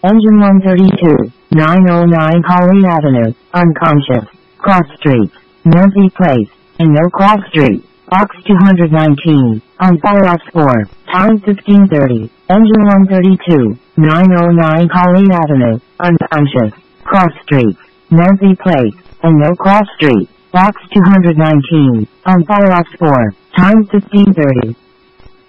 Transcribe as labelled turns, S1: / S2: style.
S1: Engine 132, 909 Colleen Avenue, unconscious. Cross Street, Nancy Place, in No Cross Street, Box 219, on Firefox 4, time 15:30. Engine 132, 909 Colleen Avenue, unconscious. Cross Street, Nancy Place, in No Cross Street, Box 219, on Firefox 4, time 15:30.